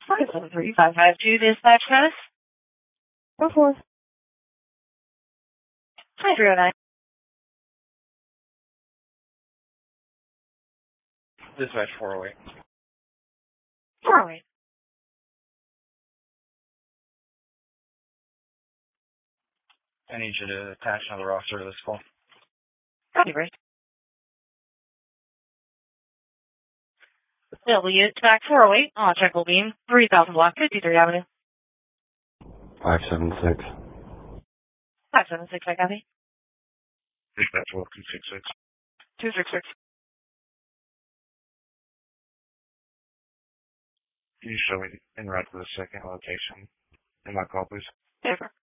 573-552 dispatch status. 4. Hi, 309. Dispatch 408. 408. I need you to attach another officer to this call. Copy, Bruce. W, track 408, on checkable beam, 3000 block, 53 Avenue. 576. 576, I copy. Dispatch 266. 266. Can you show me en route to the second location in my call, please? Yes, sir.